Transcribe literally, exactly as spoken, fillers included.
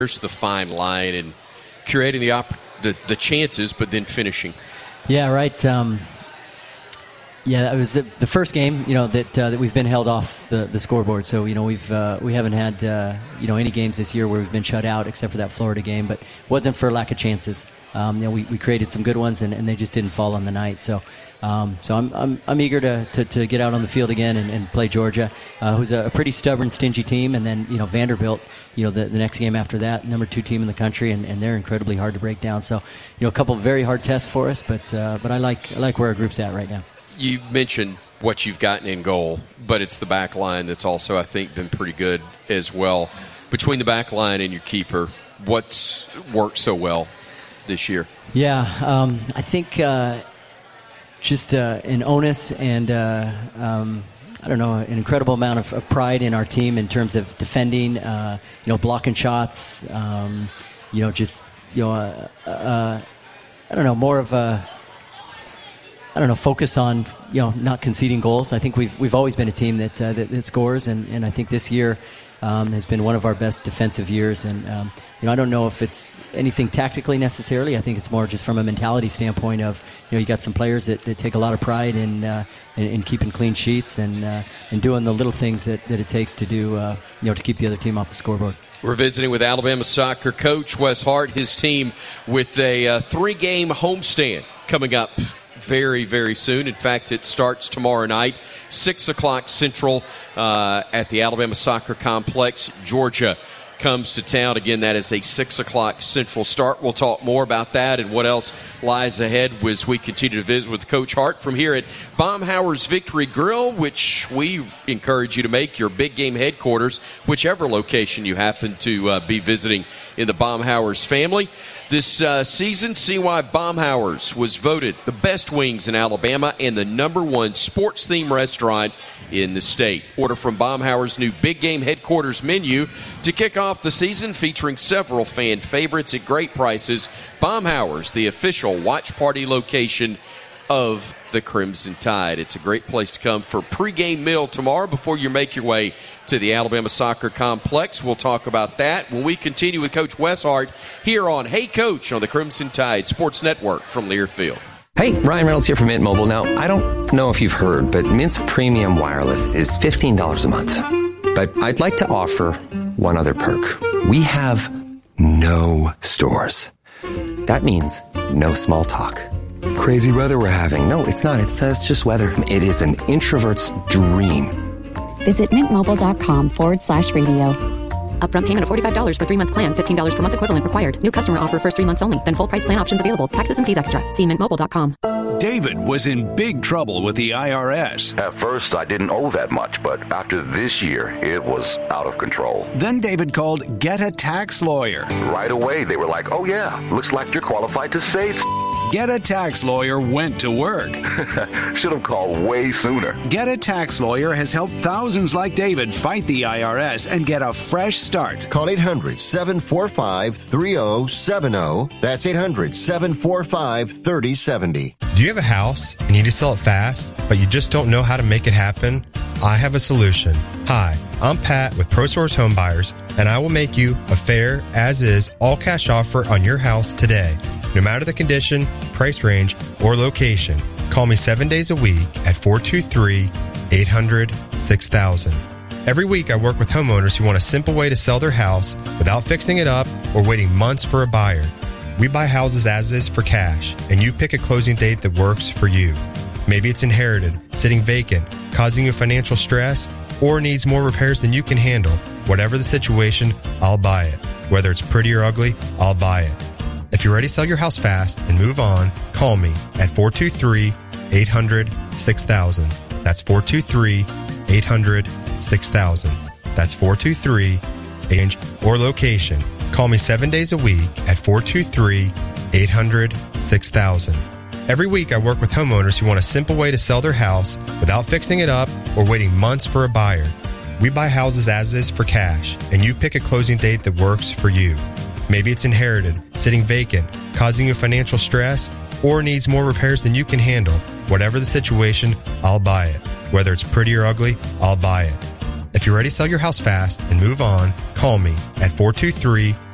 There's the fine line and creating the, op- the the chances, but then finishing. Yeah, right. Um, yeah, it was the, the first game, you know, that uh, that we've been held off the, the scoreboard. So, you know, we've uh, we haven't had uh, you know any games this year where we've been shut out except for that Florida game, but it wasn't for lack of chances. Um, you know, we, we created some good ones, and, and they just didn't fall on the night. So, um, so I'm I'm I'm eager to, to, to get out on the field again and, and play Georgia, uh, who's a, a pretty stubborn, stingy team, and then you know Vanderbilt, you know the, the next game after that, number two team in the country, and, and they're incredibly hard to break down. So, you know, a couple of very hard tests for us, but uh, but I like I like where our group's at right now. You mentioned what you've gotten in goal, but it's the back line that's also, I think, been pretty good as well. Between the back line and your keeper, what's worked so well this year? Yeah, um, I think uh, just uh, an onus and, uh, um, I don't know, an incredible amount of, of pride in our team in terms of defending, uh, you know, blocking shots, um, you know, just, you know, uh, uh, I don't know, more of a, I don't know, focus on, you know, not conceding goals. I think we've we've always been a team that uh, that, that scores, and, and I think this year um, has been one of our best defensive years. And um, you know, I don't know if it's anything tactically necessarily. I think it's more just from a mentality standpoint of, you know, you got some players that, that take a lot of pride in uh, in, in keeping clean sheets and uh, and doing the little things that, that it takes to do, uh, you know, to keep the other team off the scoreboard. We're visiting with Alabama soccer coach Wes Hart, his team with a uh, three-game homestand coming up very, very soon. In fact, it starts tomorrow night, six o'clock Central uh, at the Alabama Soccer Complex. Georgia comes to town. Again, that is a six o'clock Central start. We'll talk more about that and what else lies ahead as we continue to visit with Coach Hart from here at Baumhower's Victory Grill, which we encourage you to make your big game headquarters, whichever location you happen to uh, be visiting in the Baumhower's family. This uh, season, C Y Baumhower's was voted the best wings in Alabama and the number one sports-themed restaurant in the state. Order from Baumhower's new Big Game Headquarters menu to kick off the season, featuring several fan favorites at great prices. Baumhower's, the official watch party location of the Crimson Tide. It's a great place to come for pregame meal tomorrow before you make your way to the Alabama Soccer Complex. We'll talk about that when we continue with Coach Wes Hart here on Hey Coach on the Crimson Tide Sports Network from Learfield. Hey, Ryan Reynolds here from Mint Mobile. Now, I don't know if you've heard, but Mint's premium wireless is fifteen dollars a month. But I'd like to offer one other perk. We have no stores. That means no small talk. Crazy weather we're having. No, it's not. It's, uh, it's just weather. It is an introvert's dream. Visit mintmobile.com forward slash radio. Upfront payment of forty-five dollars for three-month plan, fifteen dollars per month equivalent required. New customer offer first three months only. Then full price plan options available. Taxes and fees extra. See mint mobile dot com. David was in big trouble with the I R S. At first, I didn't owe that much, but after this year, it was out of control. Then David called Get a Tax Lawyer. Right away, they were like, oh yeah, looks like you're qualified to save. Get a Tax Lawyer went to work. Should have called way sooner. Get a Tax Lawyer has helped thousands like David fight the I R S and get a fresh start. Call eight hundred, seven four five, three oh seven oh. That's eight hundred, seven four five, three oh seven oh. Do you have a house and need to sell it fast, but you just don't know how to make it happen? I have a solution. Hi, I'm Pat with ProSource Home Buyers, and I will make you a fair, as-is, all-cash offer on your house today. No matter the condition, price range, or location, call me seven days a week at four two three, eight hundred, six thousand. Every week I work with homeowners who want a simple way to sell their house without fixing it up or waiting months for a buyer. We buy houses as is for cash, and you pick a closing date that works for you. Maybe it's inherited, sitting vacant, causing you financial stress, or needs more repairs than you can handle. Whatever the situation, I'll buy it. Whether it's pretty or ugly, I'll buy it. If you're ready to sell your house fast and move on, call me at four two three, eight hundred, six thousand. That's four two three, eight hundred, six thousand. That's four two three, age or location. Call me seven days a week at four two three, eight hundred, six thousand. Every week I work with homeowners who want a simple way to sell their house without fixing it up or waiting months for a buyer. We buy houses as is for cash, and you pick a closing date that works for you. Maybe it's inherited, sitting vacant, causing you financial stress, or needs more repairs than you can handle. Whatever the situation, I'll buy it. Whether it's pretty or ugly, I'll buy it. If you're ready to sell your house fast and move on, call me at four two three,